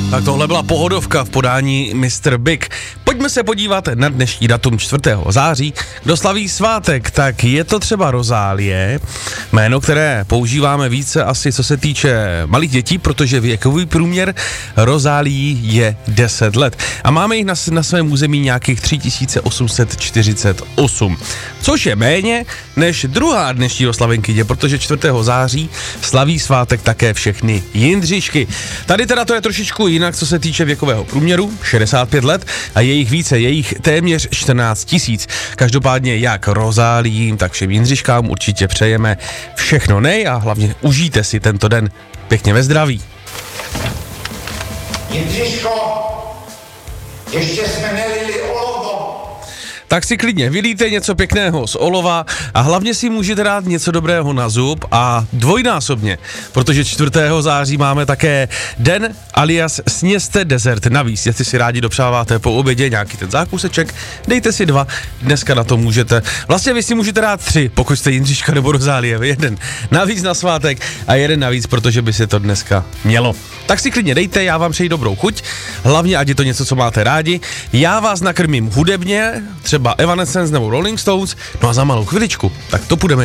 Tak tohle byla pohodovka v podání Mr. Big. Pojďme se podívat na dnešní datum 4. září. Kdo slaví svátek, tak je to třeba Rozálie, jméno, které používáme více asi co se týče malých dětí, protože věkový průměr Rozálií je 10 let. A máme jich na svém území nějakých 3848, což je méně než druhá dnešní oslavenkyně, protože 4. září slaví svátek také všechny Jindřišky. Tady teda to je trošičku jinak, co se týče věkového průměru, 65 let a je jich více, je jich téměř 14 000. Každopádně jak Rozáliím, tak všem Jindřiškám určitě přejeme všechno nej a hlavně užijte si tento den pěkně ve zdraví. Jindřiško, ještě jsme nelili olovo. Tak si klidně vylíte něco pěkného z olova a hlavně si můžete dát něco dobrého na zub a dvojnásobně, protože 4. září máme také den alias sněste dezert navíc. Jestli si rádi dopřáváte po obědě nějaký ten zákuseček, dejte si 2, dneska na to můžete. Vlastně vy si můžete dát 3, pokud jste Jindřiška nebo Rozálie, jeden navíc na svátek a jeden navíc, protože by se to dneska mělo. Tak si klidně dejte, já vám přeji dobrou chuť, hlavně ať je to něco, co máte rádi. Já vás nakrmím hudebně, třeba Evanescence nebo Rolling Stones, no a za malou chviličku, tak to půjdeme